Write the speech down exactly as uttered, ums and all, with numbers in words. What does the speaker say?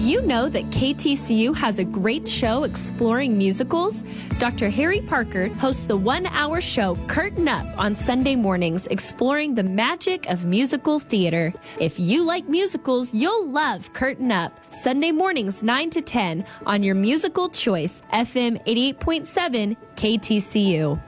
you know that K T C U has a great show exploring musicals? Doctor Harry Parker hosts the one-hour show Curtain Up on Sunday mornings, exploring the magic of musical theater. If you like musicals, you'll love Curtain Up. Sunday mornings nine to ten on your musical choice, F M eighty-eight point seven K T C U.